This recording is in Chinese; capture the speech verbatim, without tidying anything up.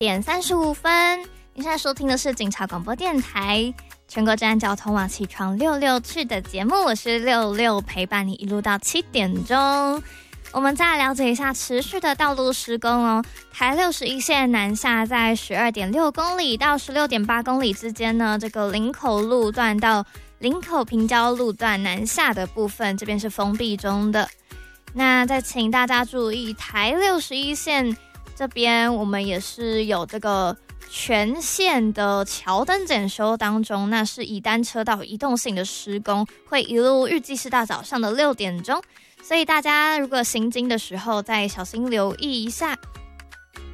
点三十五分，你现在收听的是警察广播电台全国治安交通网起床六六去的节目，我是六六，陪伴你一路到七点钟。我们再来了解一下持续的道路施工哦。台六十一线南下在 十二点六公里到 十六点八公里之间呢，这个林口路段到林口平交路段南下的部分，这边是封闭中的。那再请大家注意，台六十一线这边我们也是有这个全线的桥灯检修当中，那是以单车道移动性的施工，会一路预计是到早上的六点钟，所以大家如果行经的时候再小心留意一下。